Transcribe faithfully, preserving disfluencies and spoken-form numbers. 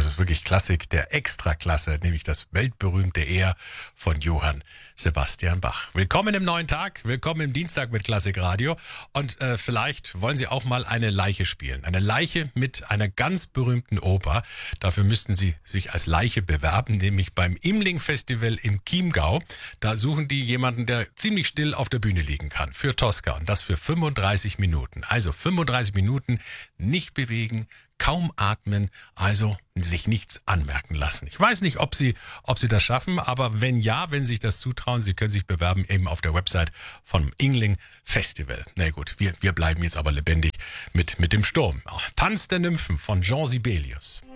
das ist wirklich Klassik der Extraklasse, nämlich das weltberühmte Er von Johann Sebastian Bach. Willkommen im neuen Tag, willkommen im Dienstag mit Klassikradio. Und äh, vielleicht wollen Sie auch mal eine Leiche spielen. Eine Leiche mit einer ganz berühmten Oper. Dafür müssten Sie sich als Leiche bewerben, nämlich beim Imling-Festival im Chiemgau. Da suchen die jemanden, der ziemlich still auf der Bühne liegen kann, für Tosca. Und das für fünfunddreißig Minuten. Also fünfunddreißig Minuten nicht bewegen, kaum atmen, also sich nichts anmerken lassen. Ich weiß nicht, ob Sie, ob Sie das schaffen, aber wenn ja, wenn Sie sich das zutrauen, Sie können sich bewerben eben auf der Website vom Imling Festival. Na gut, wir, wir bleiben jetzt aber lebendig mit, mit dem Sturm. Tanz der Nymphen von Jean Sibelius.